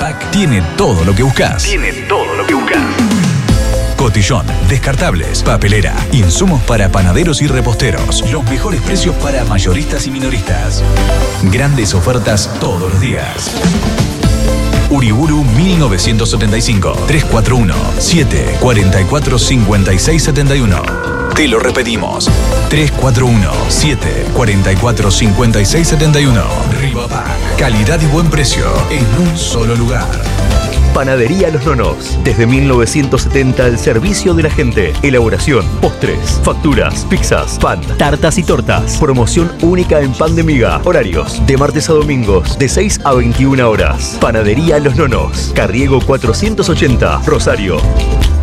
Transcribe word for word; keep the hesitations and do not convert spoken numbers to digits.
Rivapack tiene todo lo que buscas. Tiene todo lo que buscas. Cotillón, descartables, papelera, insumos para panaderos y reposteros. Los mejores precios para mayoristas y minoristas. Grandes ofertas todos los días. Uriburu mil novecientos setenta y cinco, tres cuatro uno, siete cuatro cuatro, cinco seis siete uno. Te lo repetimos, tres cuatro uno, siete cuatro cuatro, cinco seis siete uno. Rivapack, calidad y buen precio en un solo lugar. Panadería Los Nonos. Desde mil novecientos setenta al servicio de la gente. Elaboración, postres, facturas, pizzas, pan, tartas y tortas. Promoción única en pan de miga. Horarios de martes a domingos de seis a veintiuna horas. Panadería Los Nonos. Carriego cuatrocientos ochenta, Rosario.